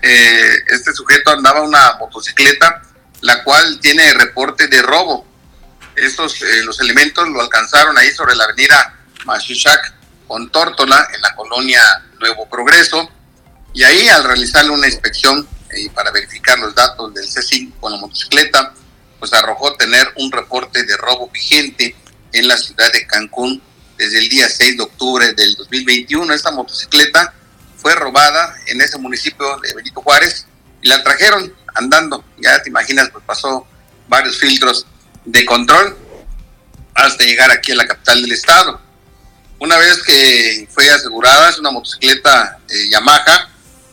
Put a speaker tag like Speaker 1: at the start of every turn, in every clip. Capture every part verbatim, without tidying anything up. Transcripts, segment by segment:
Speaker 1: eh, este sujeto andaba una motocicleta, la cual tiene reporte de robo. Estos, eh, los elementos lo alcanzaron ahí sobre la avenida Machuchac con Tórtola, en la colonia Nuevo Progreso, y ahí al realizarle una inspección eh, para verificar los datos del C cinco con la motocicleta, pues arrojó tener un reporte de robo vigente en la ciudad de Cancún desde el día seis de octubre del dos mil veintiuno. Esta motocicleta fue robada en ese municipio de Benito Juárez y la trajeron andando, ya te imaginas, pues pasó varios filtros de control hasta llegar aquí a la capital del estado. Una vez que fue asegurada, es una motocicleta eh, Yamaha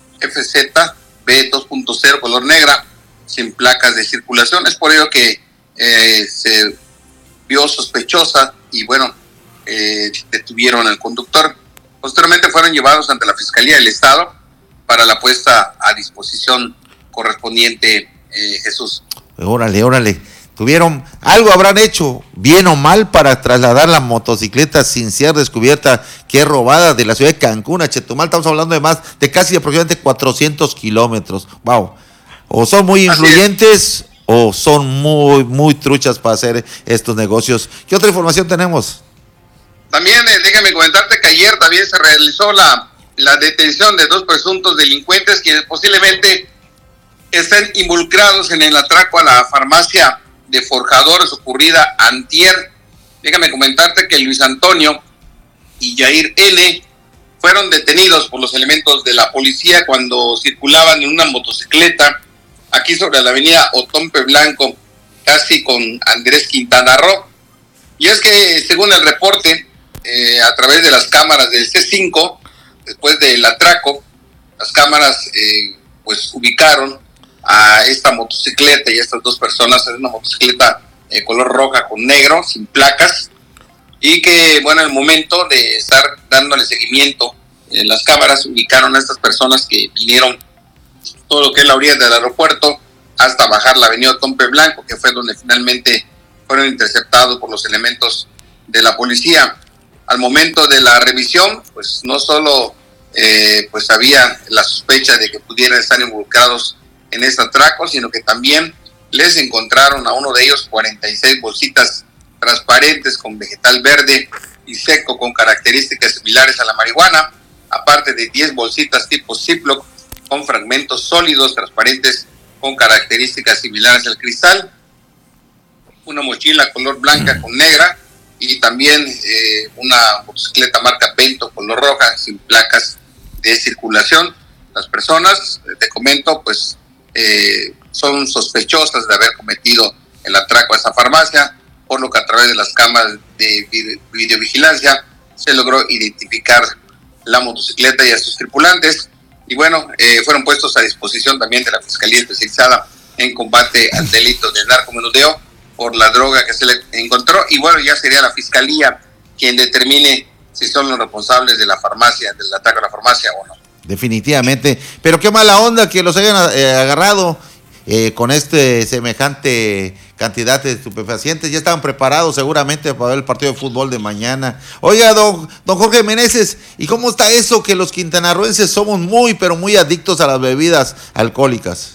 Speaker 1: F Z B dos punto cero color negra, sin placas de circulación. Es por ello que eh, se vio sospechosa y bueno, eh, detuvieron al conductor. Posteriormente fueron llevados ante la Fiscalía del Estado para la puesta a disposición correspondiente, eh, Jesús.
Speaker 2: Órale, órale. Tuvieron, algo habrán hecho, bien o mal, para trasladar la motocicleta sin ser descubierta que es robada de la ciudad de Cancún a Chetumal. Estamos hablando de más de casi aproximadamente cuatrocientos kilómetros. Wow. O son muy influyentes o son muy, muy truchas para hacer estos negocios. ¿Qué otra información tenemos?
Speaker 1: También eh, déjame comentarte que ayer también se realizó la, la detención de dos presuntos delincuentes que posiblemente están involucrados en el atraco a la farmacia de Forjadores ocurrida antier. Déjame comentarte que Luis Antonio y Jair N. fueron detenidos por los elementos de la policía cuando circulaban en una motocicleta aquí sobre la avenida Otompe Blanco, casi con Andrés Quintana Roo. Y es que según el reporte, eh, a través de las cámaras del C cinco, después del atraco, las cámaras eh, pues ubicaron a esta motocicleta y a estas dos personas. Es una motocicleta eh, color roja con negro, sin placas, y que bueno, en el momento de estar dándole seguimiento, eh, las cámaras ubicaron a estas personas que vinieron todo lo que es la orilla del aeropuerto hasta bajar la avenida Tompe Blanco, que fue donde finalmente fueron interceptados por los elementos de la policía. Al momento de la revisión, pues no solo eh, pues había la sospecha de que pudieran estar involucrados en este atraco, sino que también les encontraron a uno de ellos cuarenta y seis bolsitas transparentes con vegetal verde y seco con características similares a la marihuana, aparte de diez bolsitas tipo Ziploc con fragmentos sólidos transparentes con características similares al cristal, una mochila color blanca con negra y también eh, una motocicleta marca Vento color roja sin placas de circulación. Las personas, te comento, pues Eh, son sospechosas de haber cometido el atraco a esa farmacia, por lo que a través de las cámaras de video, videovigilancia se logró identificar la motocicleta y a sus tripulantes, y bueno, eh, fueron puestos a disposición también de la Fiscalía Especializada en Combate al Delito de Narcomenudeo por la droga que se le encontró, y bueno, ya sería la Fiscalía quien determine si son los responsables de la farmacia, del ataque a la farmacia o no.
Speaker 2: Definitivamente, pero qué mala onda que los hayan eh, agarrado eh, con este semejante cantidad de estupefacientes. Ya estaban preparados seguramente para ver el partido de fútbol de mañana. Oiga, don, don Jorge Meneses, ¿y cómo está eso que los quintanarroenses somos muy, pero muy adictos a las bebidas alcohólicas?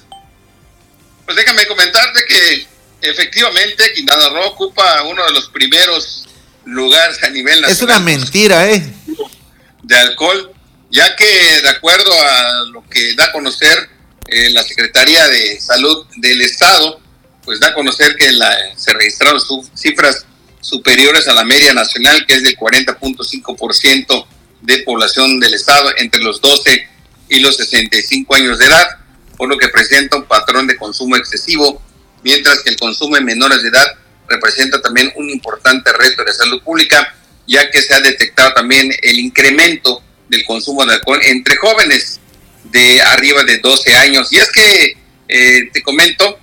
Speaker 1: Pues déjame comentarte que efectivamente Quintana Roo ocupa uno de los primeros lugares a nivel nacional.
Speaker 2: Es una mentira, ¿eh?
Speaker 1: De alcohol, ya que de acuerdo a lo que da a conocer eh, la Secretaría de Salud del Estado, pues da a conocer que la, se registraron su, cifras superiores a la media nacional, que es del cuarenta punto cinco por ciento de población del Estado entre los doce y los sesenta y cinco años de edad, por lo que presenta un patrón de consumo excesivo, mientras que el consumo en menores de edad representa también un importante reto de salud pública, ya que se ha detectado también el incremento del consumo de alcohol entre jóvenes de arriba de doce años. Y es que, eh, te comento,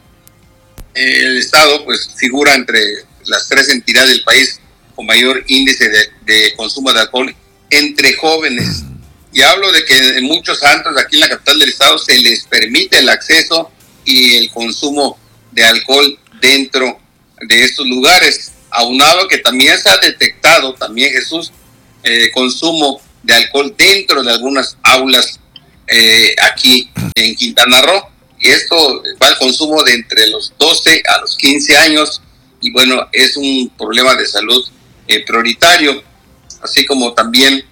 Speaker 1: el Estado pues figura entre las tres entidades del país con mayor índice de, de consumo de alcohol entre jóvenes. Y hablo de que en muchos antros aquí en la capital del Estado se les permite el acceso y el consumo de alcohol dentro de estos lugares, aunado que también se ha detectado, también Jesús, eh, consumo de alcohol dentro de algunas aulas eh, aquí en Quintana Roo, y esto va al consumo de entre los doce a los quince años, y bueno, es un problema de salud eh, prioritario, así como también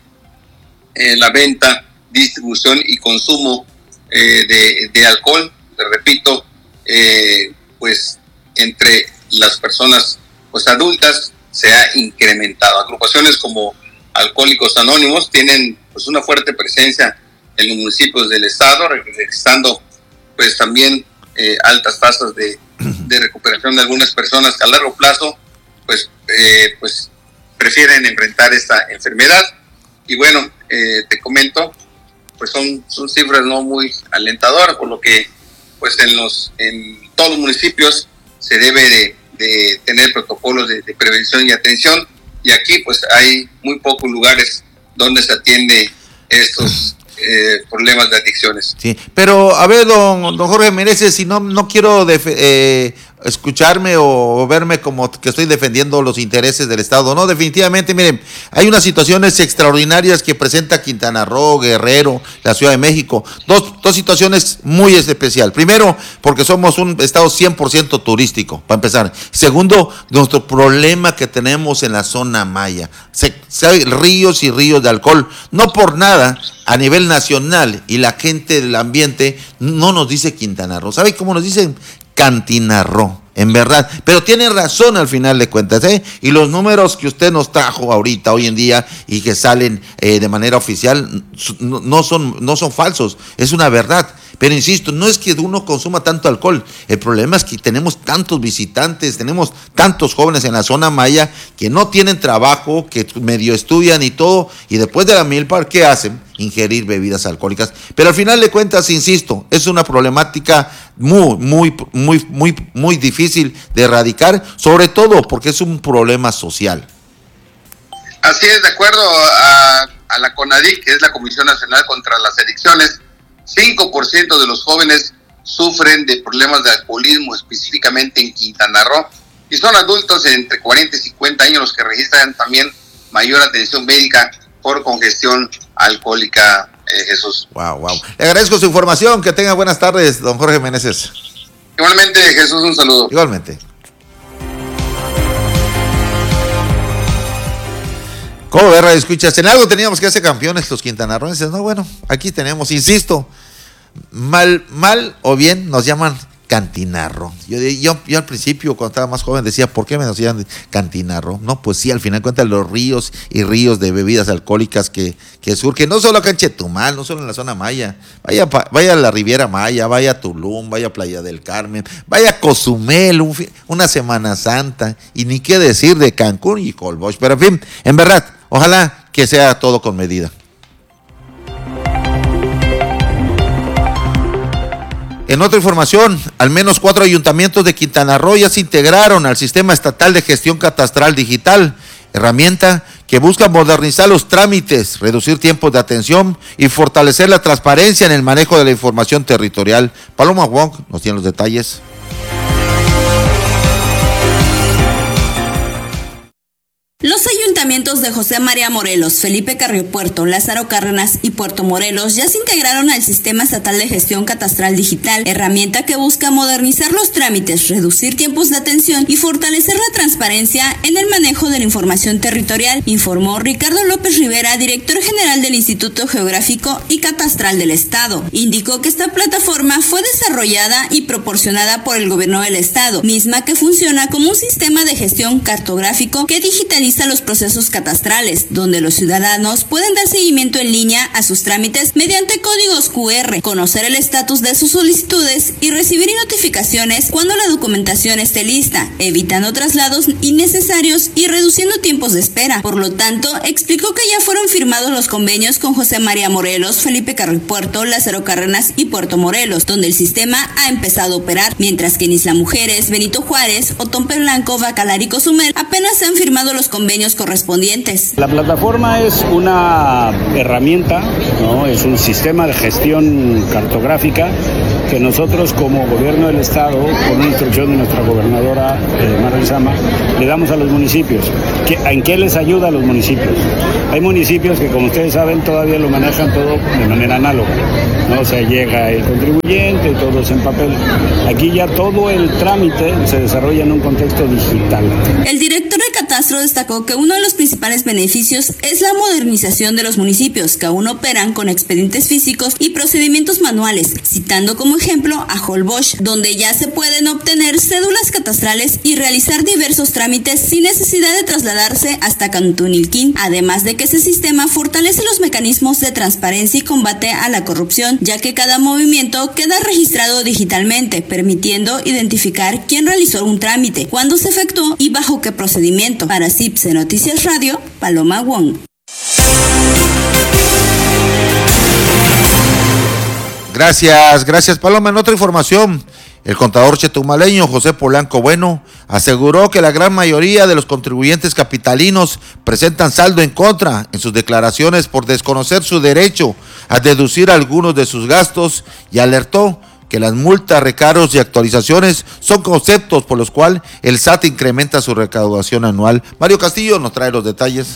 Speaker 1: eh, la venta, distribución y consumo eh, de, de alcohol, te repito, eh, pues entre las personas pues adultas se ha incrementado. Agrupaciones como Alcohólicos Anónimos tienen pues una fuerte presencia en los municipios del estado, registrando pues también eh, altas tasas de, de recuperación de algunas personas que a largo plazo pues, eh, pues prefieren enfrentar esta enfermedad. Y bueno, eh, te comento, pues son, son cifras no muy alentadoras, por lo que pues en los en todos los municipios se debe de, de tener protocolos de, de prevención y atención, y aquí pues hay muy pocos lugares donde se atiende estos eh, problemas de adicciones.
Speaker 2: Sí, pero a ver, don, don Jorge Meneses, si no, no quiero def- eh, escucharme o verme como que estoy defendiendo los intereses del Estado, no, definitivamente, miren, hay unas situaciones extraordinarias que presenta Quintana Roo, Guerrero, la Ciudad de México, dos, dos situaciones muy especiales. Primero, porque somos un Estado cien por ciento turístico, para empezar. Segundo, nuestro problema que tenemos en la zona maya, se, se hay ríos y ríos de alcohol, no por nada, a nivel nacional, y la gente del ambiente no nos dice Quintana Roo, ¿sabe cómo nos dicen? Cantina Roo, en verdad, pero tiene razón al final de cuentas, ¿eh? Y los números que usted nos trajo ahorita, hoy en día, y que salen eh, de manera oficial, no, no son, no son falsos, es una verdad. Pero insisto, no es que uno consuma tanto alcohol, el problema es que tenemos tantos visitantes, tenemos tantos jóvenes en la zona maya que no tienen trabajo, que medio estudian y todo, y después de la milpa, ¿qué hacen? Ingerir bebidas alcohólicas. Pero al final de cuentas, insisto, es una problemática muy, muy, muy, muy, muy difícil de erradicar, sobre todo porque es un problema social.
Speaker 1: Así es, de acuerdo a, a la CONADIC, que es la Comisión Nacional contra las Adicciones, cinco por ciento de los jóvenes sufren de problemas de alcoholismo, específicamente en Quintana Roo, y son adultos entre cuarenta y cincuenta años los que registran también mayor atención médica por congestión alcohólica, eh, Jesús.
Speaker 2: Wow, wow. Le agradezco su información, que tenga buenas tardes, don Jorge Meneses.
Speaker 1: Igualmente, Jesús, un saludo.
Speaker 2: Igualmente. ¿Cómo ver, radio escuchas? En algo teníamos que hacer campeones los quintanarroenses, ¿no? Bueno, aquí tenemos, insisto, mal, mal o bien nos llaman Cantina Roo. Yo, yo, yo al principio, cuando estaba más joven, decía, ¿por qué me decían Cantina Roo? No, pues sí, al final de cuentas, los ríos y ríos de bebidas alcohólicas que, que surgen, no solo acá en Chetumal, no solo en la zona maya, vaya, vaya a la Riviera Maya, vaya a Tulum, vaya a Playa del Carmen, vaya a Cozumel, un, una Semana Santa, y ni qué decir de Cancún y Colbosch, pero en fin, en verdad, ojalá que sea todo con medida. En otra información, al menos cuatro ayuntamientos de Quintana Roo ya se integraron al Sistema Estatal de Gestión Catastral Digital, herramienta que busca modernizar los trámites, reducir tiempos de atención y fortalecer la transparencia en el manejo de la información territorial. Paloma Wong nos tiene los detalles.
Speaker 3: Los ayuntamientos de José María Morelos, Felipe Carrillo Puerto, Lázaro Cárdenas y Puerto Morelos ya se integraron al Sistema Estatal de Gestión Catastral Digital, herramienta que busca modernizar los trámites, reducir tiempos de atención y fortalecer la transparencia en el manejo de la información territorial, informó Ricardo López Rivera, director general del Instituto Geográfico y Catastral del Estado. Indicó que esta plataforma fue desarrollada y proporcionada por el gobierno del Estado, misma que funciona como un sistema de gestión cartográfico que digitaliza los procesos catastrales, donde los ciudadanos pueden dar seguimiento en línea a sus trámites mediante códigos cu erre, conocer el estatus de sus solicitudes y recibir notificaciones cuando la documentación esté lista, evitando traslados innecesarios y reduciendo tiempos de espera. Por lo tanto, explicó que ya fueron firmados los convenios con José María Morelos, Felipe Carrillo Puerto, Lázaro Cárdenas y Puerto Morelos, donde el sistema ha empezado a operar, mientras que en Isla Mujeres, Benito Juárez, Otompe Blanco, Bacalar y Cozumel apenas se han firmado los convenios correspondientes correspondientes.
Speaker 4: La plataforma es una herramienta, ¿no? Es un sistema de gestión cartográfica que nosotros como gobierno del estado, por una instrucción de nuestra gobernadora eh, Mara Lezama, le damos a los municipios. ¿Qué, ¿En qué les ayuda a los municipios? Hay municipios que, como ustedes saben, todavía lo manejan todo de manera análoga, ¿no? O sea, llega el contribuyente, todo es en papel. Aquí ya todo el trámite se desarrolla en un contexto digital.
Speaker 3: El director de Catastro destacó que uno de los principales beneficios es la modernización de los municipios, que aún operan con expedientes físicos y procedimientos manuales, citando como ejemplo a Holbox, donde ya se pueden obtener cédulas catastrales y realizar diversos trámites sin necesidad de trasladarse hasta Cantunilquín, además de que ese sistema fortalece los mecanismos de transparencia y combate a la corrupción, ya que cada movimiento queda registrado digitalmente, permitiendo identificar quién realizó un trámite, cuándo se efectuó y bajo qué procedimiento. Para CIPSE Noticias Radio, Paloma Wong.
Speaker 2: Gracias, gracias Paloma. En otra información, el contador chetumaleño José Polanco Bueno aseguró que la gran mayoría de los contribuyentes capitalinos presentan saldo en contra en sus declaraciones por desconocer su derecho a deducir algunos de sus gastos y alertó que las multas, recargos y actualizaciones son conceptos por los cuales el S A T incrementa su recaudación anual. Mario Castillo nos trae los detalles.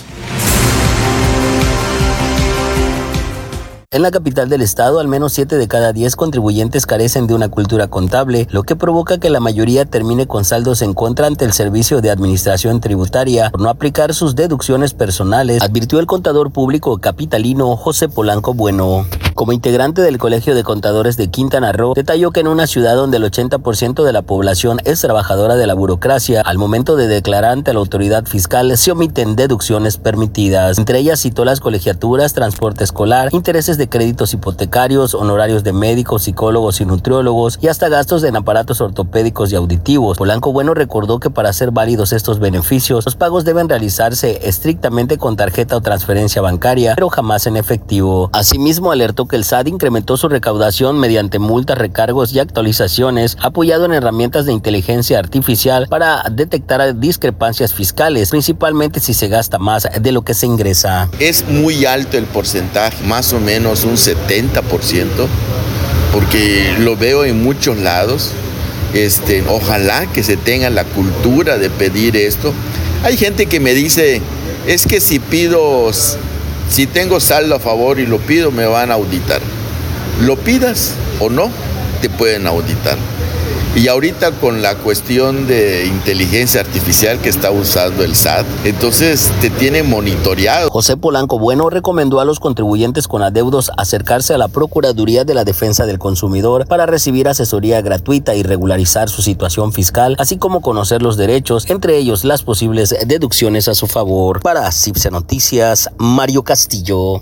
Speaker 5: En la capital del estado, al menos siete de cada diez contribuyentes carecen de una cultura contable, lo que provoca que la mayoría termine con saldos en contra ante el Servicio de Administración Tributaria por no aplicar sus deducciones personales, advirtió el contador público capitalino José Polanco Bueno. Como integrante del Colegio de Contadores de Quintana Roo, detalló que en una ciudad donde el ochenta por ciento de la población es trabajadora de la burocracia, al momento de declarar ante la autoridad fiscal se omiten deducciones permitidas. Entre ellas citó las colegiaturas, transporte escolar, intereses de créditos hipotecarios, honorarios de médicos, psicólogos y nutriólogos y hasta gastos en aparatos ortopédicos y auditivos. Polanco Bueno recordó que para ser válidos estos beneficios, los pagos deben realizarse estrictamente con tarjeta o transferencia bancaria, pero jamás en efectivo. Asimismo, alertó que el S A T incrementó su recaudación mediante multas, recargos y actualizaciones, apoyado en herramientas de inteligencia artificial para detectar discrepancias fiscales, principalmente si se gasta más de lo que se ingresa.
Speaker 6: Es muy alto el porcentaje, más o menos un setenta por ciento, porque lo veo en muchos lados. Este, ojalá que se tenga la cultura de pedir esto. Hay gente que me dice, es que si pido, si tengo saldo a favor y lo pido, me van a auditar. Lo pidas o no, te pueden auditar. Y ahorita con la cuestión de inteligencia artificial que está usando el S A T, entonces te tiene monitoreado.
Speaker 5: José Polanco Bueno recomendó a los contribuyentes con adeudos acercarse a la Procuraduría de la Defensa del Consumidor para recibir asesoría gratuita y regularizar su situación fiscal, así como conocer los derechos, entre ellos las posibles deducciones a su favor. Para CIPSE Noticias, Mario Castillo.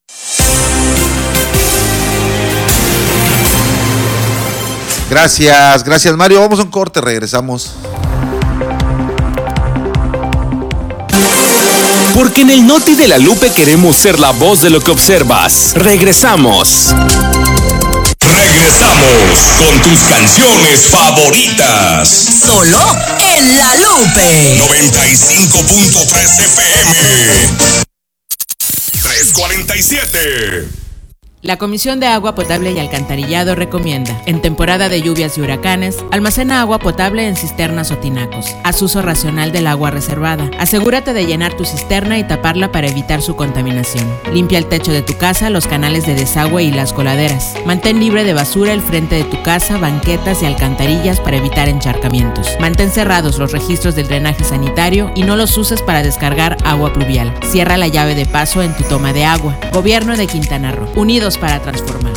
Speaker 2: Gracias, gracias Mario. Vamos a un corte, regresamos.
Speaker 7: Porque en el Noti de la Lupe queremos ser la voz de lo que observas. Regresamos.
Speaker 8: Regresamos con tus canciones favoritas.
Speaker 9: Solo en la Lupe.
Speaker 8: noventa y cinco punto tres F M. tres cuarenta y siete.
Speaker 10: La Comisión de Agua Potable y Alcantarillado recomienda, en temporada de lluvias y huracanes, almacena agua potable en cisternas o tinacos. Haz uso racional del agua reservada. Asegúrate de llenar tu cisterna y taparla para evitar su contaminación. Limpia el techo de tu casa, los canales de desagüe y las coladeras. Mantén libre de basura el frente de tu casa, banquetas y alcantarillas para evitar encharcamientos. Mantén cerrados los registros del drenaje sanitario y no los uses para descargar agua pluvial. Cierra la llave de paso en tu toma de agua. Gobierno de Quintana Roo. Unidos para transformar.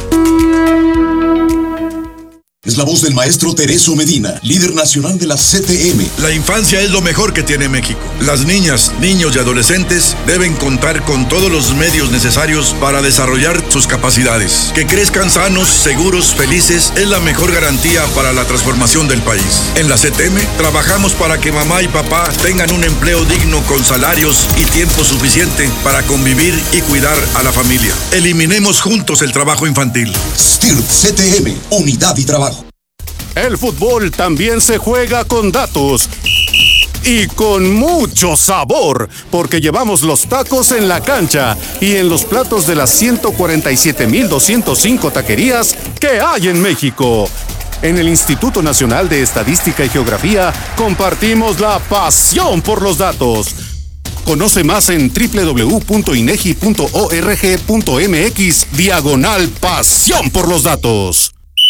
Speaker 8: Es la voz del maestro Tereso Medina, líder nacional de la C T M.
Speaker 11: La infancia es lo mejor que tiene México. Las niñas, niños y adolescentes deben contar con todos los medios necesarios para desarrollar sus capacidades. Que crezcan sanos, seguros, felices es la mejor garantía para la transformación del país. En la C T M trabajamos para que mamá y papá tengan un empleo digno con salarios y tiempo suficiente para convivir y cuidar a la familia. Eliminemos juntos el trabajo infantil.
Speaker 8: S T I R P C T M, unidad y trabajo.
Speaker 12: El fútbol también se juega con datos. y con mucho sabor, porque llevamos los tacos en la cancha y en los platos de las ciento cuarenta y siete mil doscientos cinco taquerías que hay en México. En el Instituto Nacional de Estadística y Geografía compartimos la pasión por los datos. Conoce más en doble u doble u doble u punto inegi punto org punto mx diagonal pasión por los datos.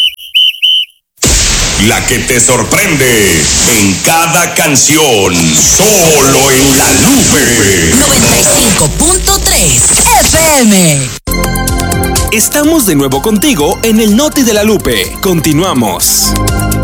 Speaker 8: La que te sorprende en cada canción, solo en La Lupe.
Speaker 9: noventa y cinco punto tres F M.
Speaker 7: Estamos de nuevo contigo en el Noti de la Lupe. Continuamos.